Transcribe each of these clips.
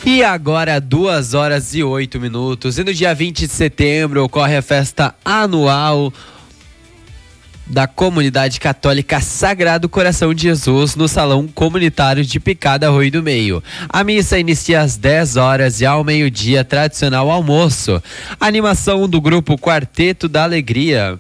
E agora, 2h08. E no dia 20 de setembro ocorre a festa anual da Comunidade Católica Sagrado Coração de Jesus no Salão Comunitário de Picada Arroio do Meio. A missa inicia às 10 horas e ao meio-dia, tradicional almoço. Animação do grupo Quarteto da Alegria.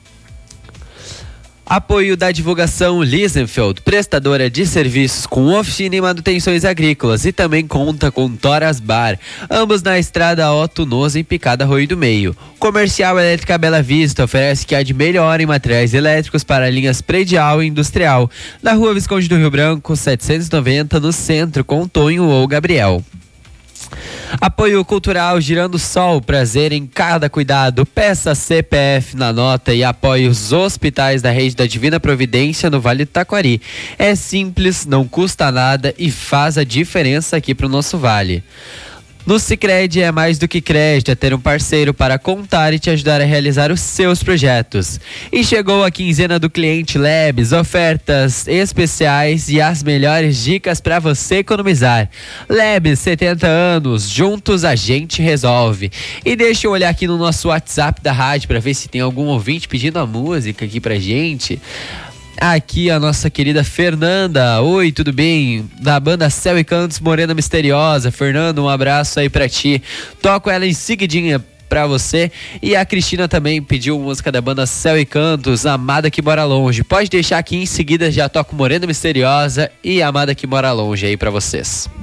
Apoio da divulgação Liesenfeld, prestadora de serviços com oficina e manutenções agrícolas, e também conta com Toras Bar, ambos na estrada Otto Noz, em Picada Arroio do Meio. Comercial Elétrica Bela Vista oferece que há de melhor em materiais elétricos para linhas predial e industrial, na Rua Visconde do Rio Branco, 790, no centro, com Tonho ou Gabriel. Apoio cultural Girando Sol, prazer em cada cuidado. Peça CPF na nota e apoie os hospitais da rede da Divina Providência no Vale do Taquari. É simples, não custa nada e faz a diferença aqui pro nosso vale. No Sicredi é mais do que crédito, é ter um parceiro para contar e te ajudar a realizar os seus projetos. E chegou a quinzena do cliente Lebes, ofertas especiais e as melhores dicas para você economizar. Lebes, 70 anos, juntos a gente resolve. E deixa eu olhar aqui no nosso WhatsApp da rádio para ver se tem algum ouvinte pedindo a música aqui pra gente. Aqui a nossa querida Fernanda. Oi, tudo bem? Da banda Céu e Cantos, Morena Misteriosa. Fernanda, um abraço aí pra ti. Toco ela em seguidinha pra você. E a Cristina também pediu música da banda Céu e Cantos, Amada que Mora Longe. Pode deixar aqui em seguida, já toco Morena Misteriosa e Amada que Mora Longe aí pra vocês.